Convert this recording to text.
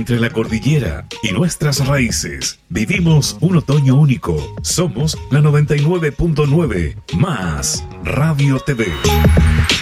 Entre la cordillera y nuestras raíces, vivimos un otoño único. Somos la 99.9 más Radio TV.